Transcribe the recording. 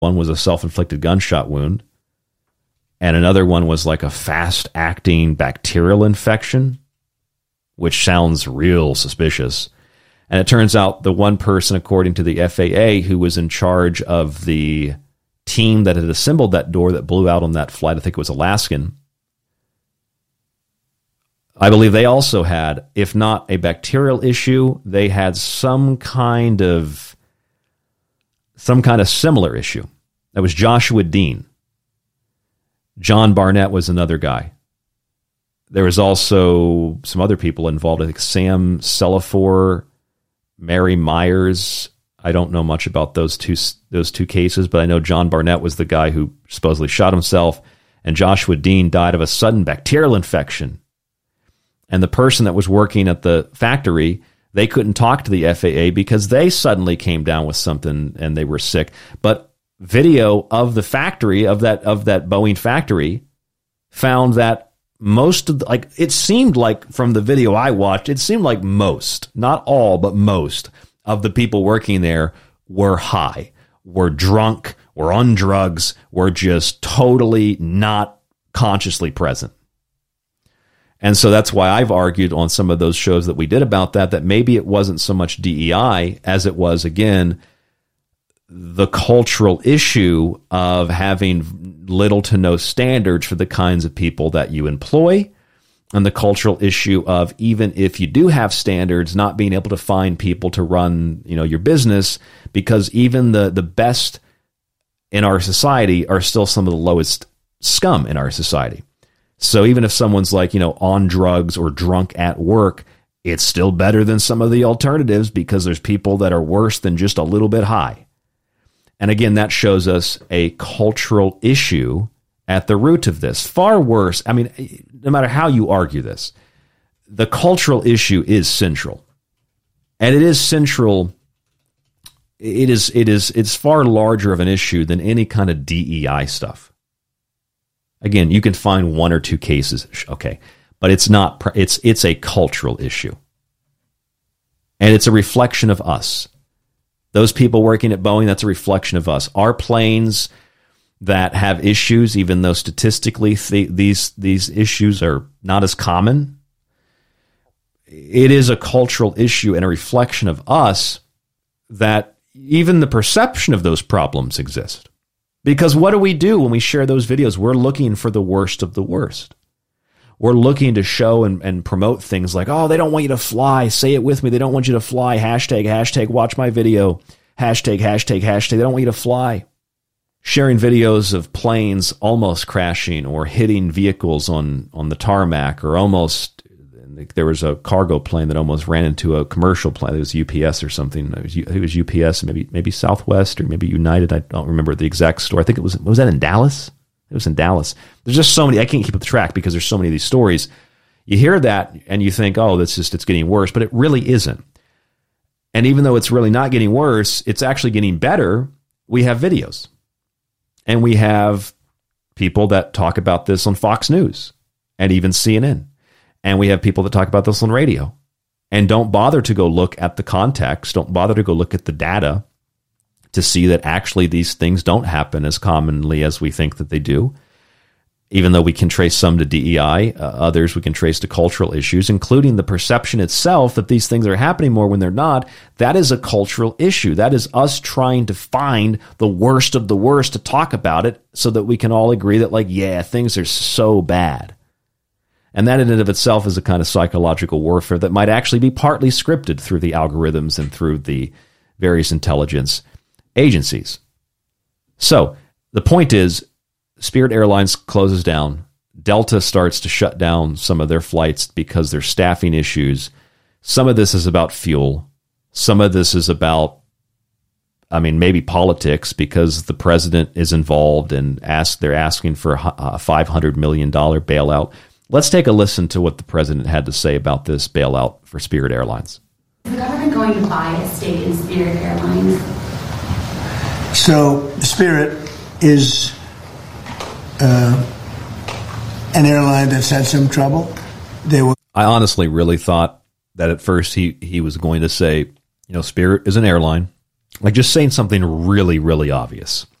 One was a self-inflicted gunshot wound, and another one was like a fast-acting bacterial infection, which sounds real suspicious. And it turns out the one person, according to the FAA, who was in charge of the team that had assembled that door that blew out on that flight, I think it was Alaskan, I believe they also had, if not a bacterial issue, they had some kind of similar issue. That was Joshua Dean. John Barnett was another guy. There was also some other people involved. I think Sam Semaphore, Mary Myers. I don't know much about those two cases, but I know John Barnett was the guy who supposedly shot himself, and Joshua Dean died of a sudden bacterial infection. And the person that was working at the factory, they couldn't talk to the FAA because they suddenly came down with something and they were sick. But video of the factory, of that Boeing factory, found that most of it seemed like from the video I watched, it seemed like most, not all, but most of the people working there were high, were drunk, were on drugs, were just totally not consciously present. And so that's why I've argued on some of those shows that we did about that maybe it wasn't so much DEI as it was, again, the cultural issue of having little to no standards for the kinds of people that you employ, and the cultural issue of, even if you do have standards, not being able to find people to run, your business, because even the best in our society are still some of the lowest scum in our society. So even if someone's on drugs or drunk at work, it's still better than some of the alternatives because there's people that are worse than just a little bit high. And again, that shows us a cultural issue at the root of this. Far worse, no matter how you argue this, the cultural issue is central. And it is central. It's far larger of an issue than any kind of DEI stuff. Again, you can find one or two cases, okay, but it's not. It's a cultural issue, and it's a reflection of us. Those people working at Boeing, that's a reflection of us. Our planes that have issues, even though statistically these issues are not as common, it is a cultural issue and a reflection of us that even the perception of those problems exist. Because what do we do when we share those videos? We're looking for the worst of the worst. We're looking to show and promote things like, oh, they don't want you to fly. Say it with me. They don't want you to fly. Hashtag, watch my video. Hashtag. They don't want you to fly. Sharing videos of planes almost crashing or hitting vehicles on the tarmac, or almost, there was a cargo plane that almost ran into a commercial plane. It was UPS or something. It was UPS, maybe Southwest or maybe United. I don't remember the exact story. I think was that in Dallas? It was in Dallas. There's just so many. I can't keep up the track because there's so many of these stories. You hear that and you think, oh, it's getting worse, but it really isn't. And even though it's really not getting worse, it's actually getting better. We have videos, and we have people that talk about this on Fox News and even CNN. And we have people that talk about this on radio and don't bother to go look at the context, don't bother to go look at the data to see that actually these things don't happen as commonly as we think that they do. Even though we can trace some to DEI, others we can trace to cultural issues, including the perception itself that these things are happening more when they're not. That is a cultural issue. That is us trying to find the worst of the worst to talk about it so that we can all agree that, things are so bad. And that in and of itself is a kind of psychological warfare that might actually be partly scripted through the algorithms and through the various intelligence agencies. So the point is, Spirit Airlines closes down. Delta starts to shut down some of their flights because there's staffing issues. Some of this is about fuel. Some of this is about, maybe politics, because the president is involved and they're asking for a $500 million bailout. Let's take a listen to what the president had to say about this bailout for Spirit Airlines. Is the government going to buy a stake in Spirit Airlines? So Spirit is an airline that's had some trouble. I honestly really thought that at first he was going to say, Spirit is an airline. Like just saying something really, really obvious.